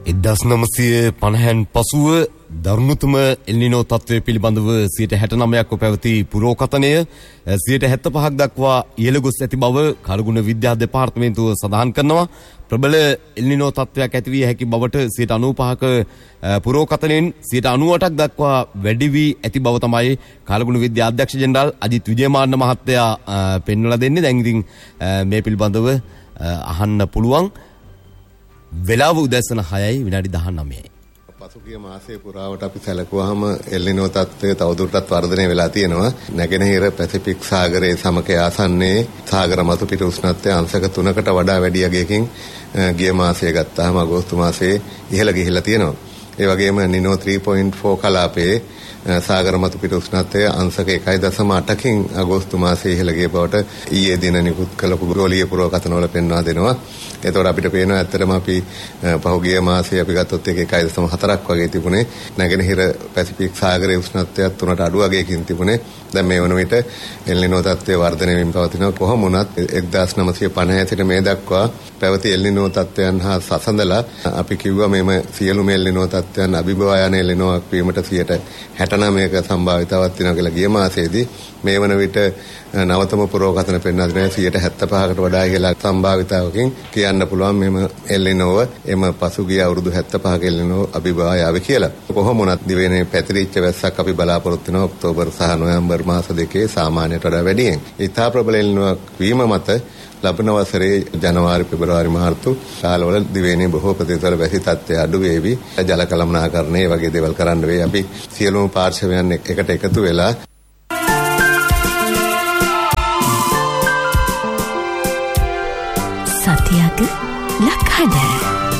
1950න් පසුව දරුණුතම එල්නිනෝ තත්ත්වය පිළිබඳව 69%ක් පැවති පුරෝකථනය 75%ක් දක්වා ඉහළ ගොස් ඇති බව කලගුණ විද්‍යා දෙපාර්තමේන්තුව සඳහන් කරනවා. ප්‍රබල එල්නිනෝ තත්ත්වයක් ඇති විය හැකි බවට 95%ක පුරෝකථනයෙන් 98%ක් දක්වා වැඩි වී ඇති බව තමයි කලගුණ විද්‍යා අධ්‍යක්ෂ ජෙනරාල් අජිත් විජේමාන්න මහත්තයා පෙන්වලා දෙන්නේ. දැන් ඉතින් මේ පිළිබඳව අහන්න පුළුවන්. වෙලාව උදැසන 6:19. පසුගිය මාසයේ පුරාවට අපි සැලකුවාම එල්නිනෝ තත්ත්වය තවදුරටත් වර්ධනය වෙලා තියෙනවා. නැගෙනහිර පැසිෆික් සාගරයේ සමකය ආසන්නයේ සාගර මතු පිට උෂ්ණත්වය අංශක 3කට වඩා වැඩි යගයකින් ගිය මාසයේ ගත්තාම අගෝස්තු මාසයේ ඉහළ ගිහිලා තියෙනවා. ඒ වගේම නිනෝ 3.4 කලාපයේ සාගර මතු පිට උෂ්ණත්වය අංශක 1.8කින් අගෝස්තු මාසයේ ඉහළ ගිය බවට ඊයේ දින නිකුත් කළ ගෝලීය පුරෝකථනවල පෙන්වා දෙනවා. එතකොට අපිට පේනවා ඇත්තටම අපි පහුගිය මාසයේ අපි ගත්තොත් ඒක 1.4ක් වගේ තිබුණේ. නැගෙනහිර පැසිෆික් සාගරයේ උෂ්ණත්වයත් 3ට අඩු වගේකින් තිබුණේ. දැන් මේ වන විට එල්නිනෝ තත්ත්වය වර්ධනය වෙමින් පවතිනවා. කොහොම වුණත් 1950 සිට මේ දක්වා පැවති එල්නිනෝ තත්ත්වයන් හා සසඳලා අපි කිව්වා මේම සියලුම එල්නිනෝ තත්ත්වයන් අභිභවා යන එල්නිනෝක් වීමට 69%ක සම්භාවිතාවක් තියෙනවා කියලා ගිය මාසයේදී මේ වන විට නවතම පුරෝකථන පෙන්වා දෙනවා 75%කට වඩා ඉහළ සම්භාවිතාවකින් කියන්න පුළුවන් මෙම එල්නිනෝව එම පසුගිය අවුරුදු 75ක එල්නිනෝ අභිභවා යාවේ කියලා. කොහොම වුණත් දිවයිනේ පැතිරිච්ච වැස්සක් අපි බලාපොරොත්තු වෙනවා ඔක්තෝබර් සහ නොවැම්බර් මාස දෙකේ සාමාන්‍යයට වඩා වැඩියෙන්. ඉතා ප්‍රබල එල්නිනෝක් වීම මත ලබන වසරේ ජනවාරි පෙබරවාරි මාර්තු කාලවල දිවයිනේ බොහෝ ප්‍රදේශවල වැසි තත්ත්වය අඩු වේවි. ජල කළමනාකරණය වගේ දේවල් කරන්න වෙයි. අපි සියලුම පාර්ශවයන් එකට එකතු වෙලා සතියක ලක්හද